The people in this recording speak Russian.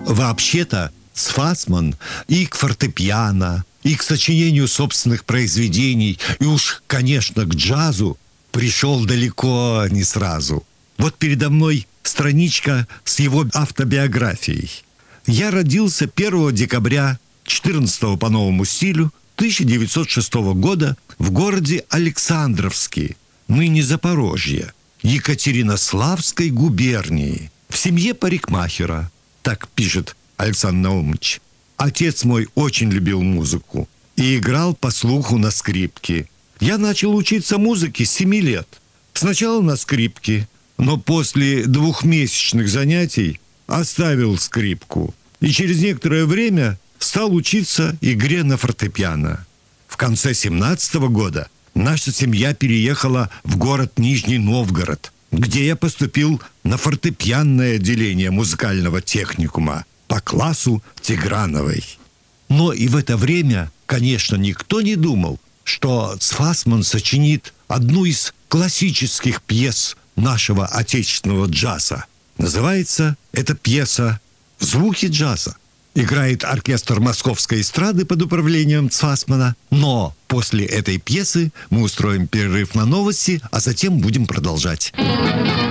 Вообще-то Цфасман и к фортепиано, и к сочинению собственных произведений, и уж, конечно, к джазу пришел далеко не сразу. Вот передо мной страничка с его автобиографией. Я родился 1 декабря 14 по новому стилю 1906 года в городе Александровске, ныне Запорожье, Екатеринославской губернии, в семье парикмахера, так пишет Александр Наумович. Отец мой очень любил музыку и играл по слуху на скрипке. Я начал учиться музыке с 7 лет. Сначала на скрипке, но после 2-месячных занятий оставил скрипку и через некоторое время стал учиться игре на фортепиано. В конце 17 года наша семья переехала в город Нижний Новгород, где я поступил на фортепианное отделение музыкального техникума по классу Тиграновой. Но и в это время, конечно, никто не думал, что Цфасман сочинит одну из классических пьес нашего отечественного джаза. Называется эта пьеса «Звуки джаза». Играет оркестр Московской эстрады под управлением Цфасмана. Но после этой пьесы мы устроим перерыв на новости, а затем будем продолжать.